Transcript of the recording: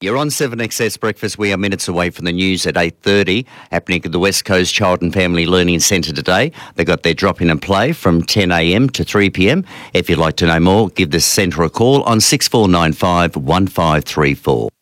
You're on 7XS Breakfast. We are minutes away from the news at 8:30, happening at the West Coast Child and Family Learning Centre today. They've got their drop-in and play from 10am to 3pm. If you'd like to know more, give the centre a call on 6495 1534.